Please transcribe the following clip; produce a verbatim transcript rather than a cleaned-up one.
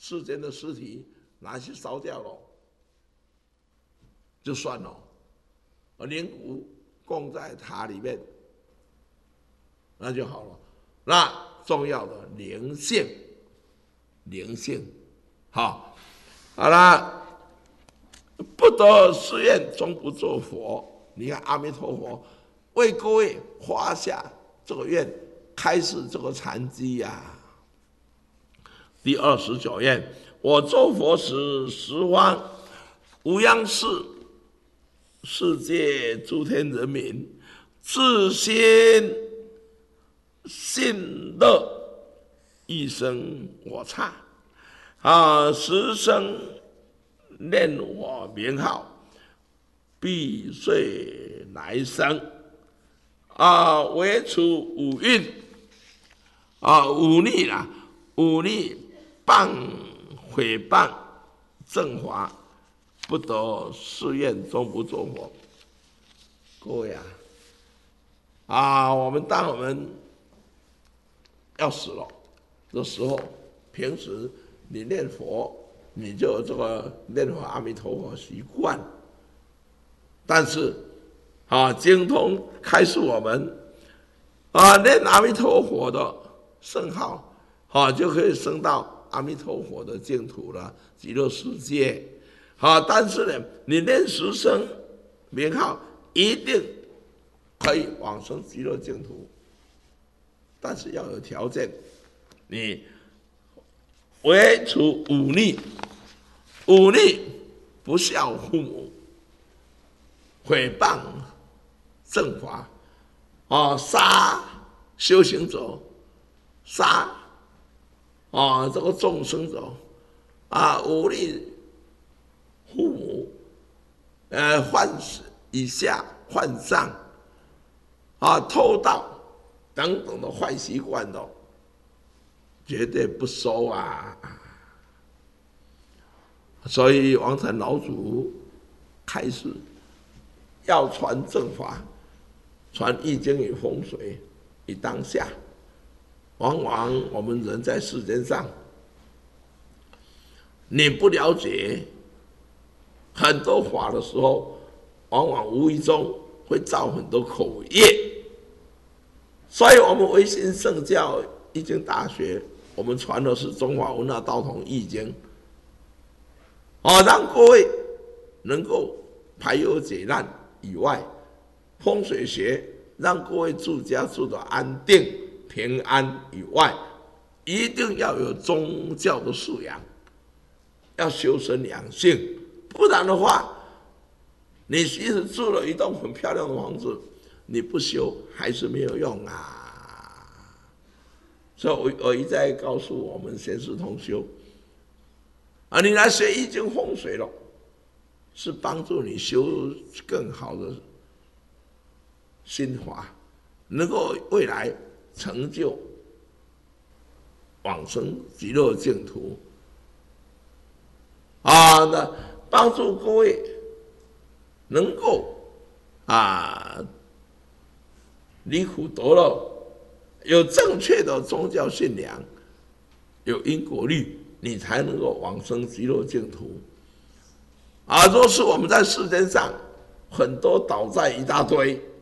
世间的尸体拿去烧掉了，就算了，灵骨供在塔里面，那就好了。那重要的灵性，灵性，好，好了，不得誓愿终不做佛。你看阿弥陀佛为各位发下这个愿，开始这个禅机呀、啊。第二十九愿，我做佛时，十方无央事，世界诸天人民自心信乐，一生我刹啊，十生念我名号，必遂来生啊，唯除五蕴啊，忤逆啦，忤逆谤毁谤正法，不得誓愿终不作佛。各位啊，啊，我们当我们要死了的时候，平时你念佛，你就有这个念佛阿弥陀佛习惯。但是，啊，精通开示我们，啊，念阿弥陀佛的圣号，啊，就可以升到阿弥陀佛的净土了，极乐世界。好，但是呢，你念十声名号，一定可以往生极乐净土，但是要有条件，你唯除忤逆，忤逆不孝父母，毁谤正法，啊，杀修行者，杀啊这个众生者，啊，忤逆父母，呃，犯以下犯上，啊，偷盗等等的坏习惯的，绝对不收啊！所以王禅老祖开始要传正法，传易经与风水与当下。往往我们人在世间上，你不了解很多法的时候，往往无意中会造很多口业。所以我们维新圣教易经大学，我们传的是中华文化道统易经，哦，让各位能够排忧解难以外，风水学让各位住家住得安定平安以外，一定要有宗教的素养，要修身养性，不然的话，你即使住了一栋很漂亮的房子，你不修还是没有用啊。所以我我一再告诉我们贤士同修，啊，你来学易经风水了，是帮助你修更好的心法，能够未来成就往生极乐净土啊！那帮助各位能够啊离苦得乐，有正确的宗教信仰，有因果律，你才能够往生极乐净土啊！若是我们在世间上很多倒债一大堆，